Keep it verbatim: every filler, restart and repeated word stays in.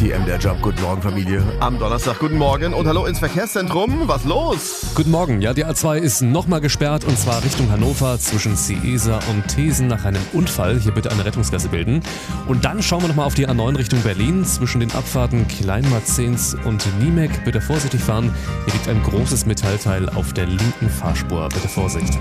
Die M D R-Job. Guten Morgen, Familie. Am Donnerstag, guten Morgen und hallo ins Verkehrszentrum. Was los? Guten Morgen. Ja, die A zwei ist nochmal gesperrt und zwar Richtung Hannover zwischen Ciesa und Thesen nach einem Unfall. Hier bitte eine Rettungsgasse bilden. Und dann schauen wir nochmal auf die A neun Richtung Berlin. Zwischen den Abfahrten Kleinmarzens und Niemek bitte vorsichtig fahren. Hier liegt ein großes Metallteil auf der linken Fahrspur. Bitte Vorsicht.